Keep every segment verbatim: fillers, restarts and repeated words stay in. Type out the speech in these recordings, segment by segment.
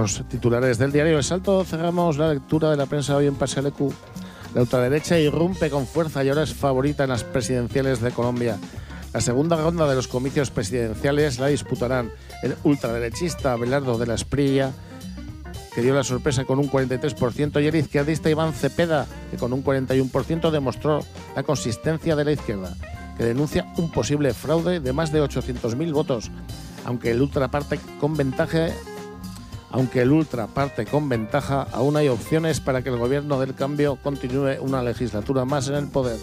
los titulares del diario El Salto cerramos la lectura de la prensa hoy en Pasealecu. La ultraderecha irrumpe con fuerza y ahora es favorita en las presidenciales de Colombia. La segunda ronda de los comicios presidenciales la disputarán el ultraderechista Abelardo de la Espriella, que dio la sorpresa con un cuarenta y tres por ciento, y el izquierdista Iván Cepeda, que con un cuarenta y uno por ciento demostró la consistencia de la izquierda, que denuncia un posible fraude de más de ochocientos mil votos, aunque el ultra parte con ventaja, aunque el ultra parte con ventaja, aún hay opciones para que el gobierno del cambio continúe una legislatura más en el poder.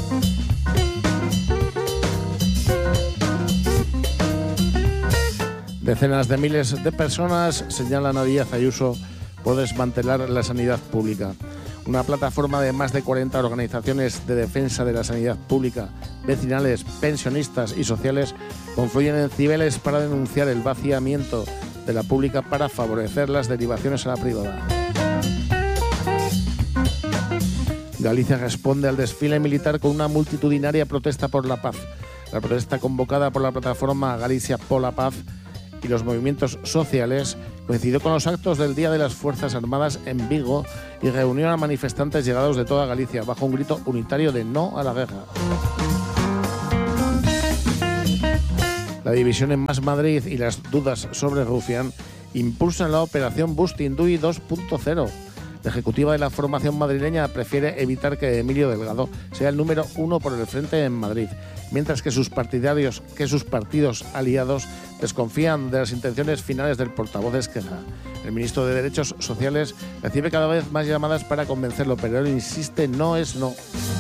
Decenas de miles de personas señalan a Díaz Ayuso por desmantelar la sanidad pública. Una plataforma de más de cuarenta organizaciones de defensa de la sanidad pública, vecinales, pensionistas y sociales confluyen en Cibeles para denunciar el vaciamiento de la pública para favorecer las derivaciones a la privada. Galicia responde al desfile militar con una multitudinaria protesta por la paz. La protesta convocada por la plataforma Galicia Pola Paz y los movimientos sociales coincidió con los actos del Día de las Fuerzas Armadas en Vigo y reunió a manifestantes llegados de toda Galicia bajo un grito unitario de no a la guerra. La división en Más Madrid y las dudas sobre Rufián impulsan la operación Bustindui dos punto cero. La ejecutiva de la formación madrileña prefiere evitar que Emilio Delgado sea el número uno por el frente en Madrid, mientras que sus partidarios, que sus partidos aliados desconfían de las intenciones finales del portavoz de Esquerra. El ministro de Derechos Sociales recibe cada vez más llamadas para convencerlo, pero él insiste, no es no.